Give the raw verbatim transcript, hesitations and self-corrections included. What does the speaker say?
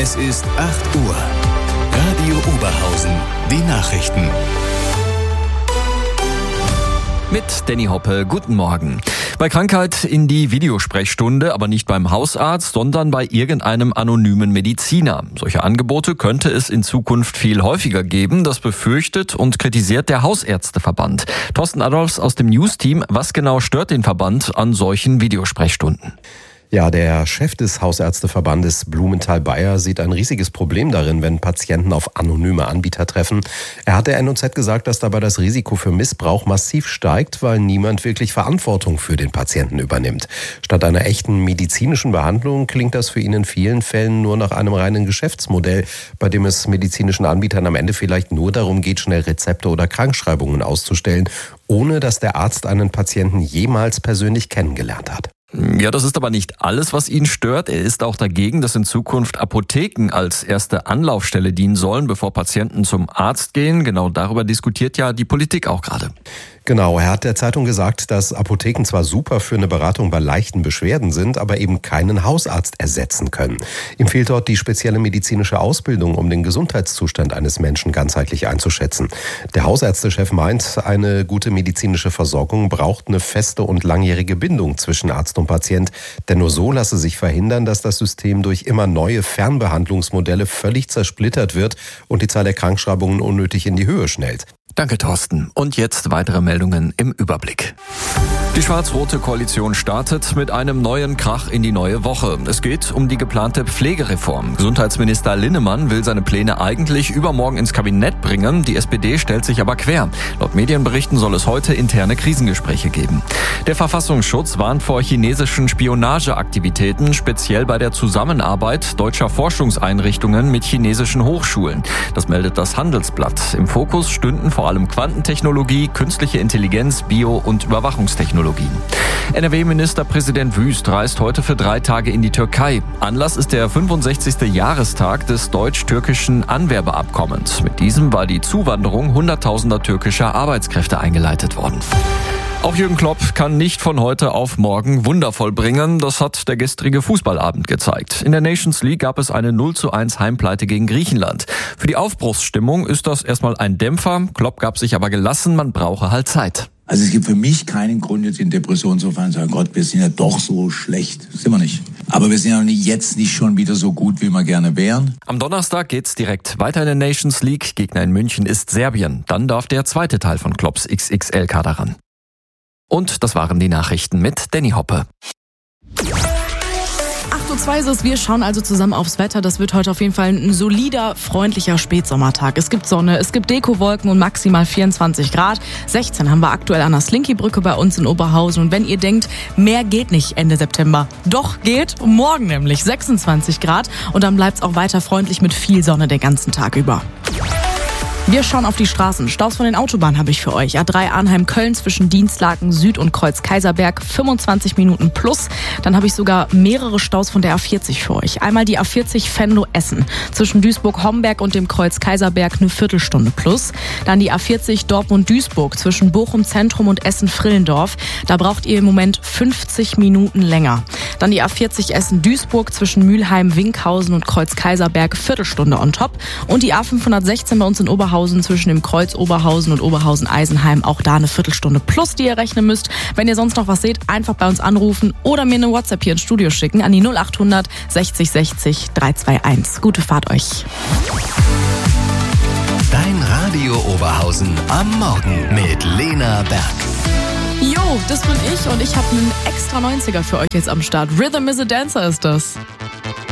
Es ist acht Uhr. Radio Oberhausen. Die Nachrichten. Mit Danny Hoppe, guten Morgen. Bei Krankheit in die Videosprechstunde, aber nicht beim Hausarzt, sondern bei irgendeinem anonymen Mediziner. Solche Angebote könnte es in Zukunft viel häufiger geben. Das befürchtet und kritisiert der Hausärzteverband. Thorsten Adolfs aus dem News-Team. Was genau stört den Verband an solchen Videosprechstunden? Ja, der Chef des Hausärzteverbandes Blumenthal-Bayer sieht ein riesiges Problem darin, wenn Patienten auf anonyme Anbieter treffen. Er hat der N O Z gesagt, dass dabei das Risiko für Missbrauch massiv steigt, weil niemand wirklich Verantwortung für den Patienten übernimmt. Statt einer echten medizinischen Behandlung klingt das für ihn in vielen Fällen nur nach einem reinen Geschäftsmodell, bei dem es medizinischen Anbietern am Ende vielleicht nur darum geht, schnell Rezepte oder Krankschreibungen auszustellen, ohne dass der Arzt einen Patienten jemals persönlich kennengelernt hat. Ja, das ist aber nicht alles, was ihn stört. Er ist auch dagegen, dass in Zukunft Apotheken als erste Anlaufstelle dienen sollen, bevor Patienten zum Arzt gehen. Genau darüber diskutiert ja die Politik auch gerade. Genau, er hat der Zeitung gesagt, dass Apotheken zwar super für eine Beratung bei leichten Beschwerden sind, aber eben keinen Hausarzt ersetzen können. Ihm fehlt dort die spezielle medizinische Ausbildung, um den Gesundheitszustand eines Menschen ganzheitlich einzuschätzen. Der Hausärztechef meint, eine gute medizinische Versorgung braucht eine feste und langjährige Bindung zwischen Arzt und Patient, denn nur so lasse sich verhindern, dass das System durch immer neue Fernbehandlungsmodelle völlig zersplittert wird und die Zahl der Krankschreibungen unnötig in die Höhe schnellt. Danke, Thorsten. Und jetzt weitere Meldungen im Überblick. Die schwarz-rote Koalition startet mit einem neuen Krach in die neue Woche. Es geht um die geplante Pflegereform. Gesundheitsminister Linnemann will seine Pläne eigentlich übermorgen ins Kabinett bringen. Die S P D stellt sich aber quer. Laut Medienberichten soll es heute interne Krisengespräche geben. Der Verfassungsschutz warnt vor chinesischen Spionageaktivitäten, speziell bei der Zusammenarbeit deutscher Forschungseinrichtungen mit chinesischen Hochschulen. Das meldet das Handelsblatt. Im Fokus stünden vor allem Quantentechnologie, künstliche Intelligenz, Bio- und Überwachungstechnologien. N R W-Ministerpräsident Wüst reist heute für drei Tage in die Türkei. Anlass ist der fünfundsechzigste Jahrestag des deutsch-türkischen Anwerbeabkommens. Mit diesem war die Zuwanderung hunderttausender türkischer Arbeitskräfte eingeleitet worden. Auch Jürgen Klopp kann nicht von heute auf morgen Wunder vollbringen. Das hat der gestrige Fußballabend gezeigt. In der Nations League gab es eine null zu eins Heimpleite gegen Griechenland. Für die Aufbruchsstimmung ist das erstmal ein Dämpfer. Klopp gab sich aber gelassen, man brauche halt Zeit. Also es gibt für mich keinen Grund, jetzt in Depression zu fallen und zu sagen, Gott, wir sind ja doch so schlecht. Sind wir nicht. Aber wir sind ja jetzt nicht schon wieder so gut, wie wir gerne wären. Am Donnerstag geht's direkt weiter in der Nations League. Gegner in München ist Serbien. Dann darf der zweite Teil von Klopps X X L-Kader ran. Und das waren die Nachrichten mit Danny Hoppe. acht Uhr zwei ist es, wir schauen also zusammen aufs Wetter. Das wird heute auf jeden Fall ein solider, freundlicher Spätsommertag. Es gibt Sonne, es gibt Dekowolken und maximal vierundzwanzig Grad. sechzehn haben wir aktuell an der Slinky-Brücke bei uns in Oberhausen. Und wenn ihr denkt, mehr geht nicht Ende September, doch geht, morgen nämlich sechsundzwanzig Grad. Und dann bleibt es auch weiter freundlich mit viel Sonne den ganzen Tag über. Wir schauen auf die Straßen. Staus von den Autobahnen habe ich für euch. A drei Arnheim-Köln zwischen Dienstlaken Süd und Kreuz-Kaiserberg, fünfundzwanzig Minuten plus. Dann habe ich sogar mehrere Staus von der A vierzig für euch. Einmal die A vierzig Venlo-Essen. Zwischen Duisburg-Homberg und dem Kreuz-Kaiserberg eine Viertelstunde plus. Dann die A vierzig Dortmund-Duisburg zwischen Bochum-Zentrum und Essen-Frillendorf. Da braucht ihr im Moment fünfzig Minuten länger. Dann die A vierzig Essen-Duisburg zwischen Mülheim-Winkhausen und Kreuz-Kaiserberg, Viertelstunde on top. Und die A fünfhundertsechzehn bei uns in Oberhausen zwischen dem Kreuz Oberhausen und Oberhausen-Eisenheim, auch da eine Viertelstunde plus, die ihr rechnen müsst. Wenn ihr sonst noch was seht, einfach bei uns anrufen oder mir eine WhatsApp hier ins Studio schicken an die null acht hundert sechzig sechzig dreihunderteinundzwanzig. Gute Fahrt euch. Dein Radio Oberhausen am Morgen mit Lena Berg. Jo, das bin ich und ich habe einen extra neunziger für euch jetzt am Start. Rhythm is a Dancer ist das.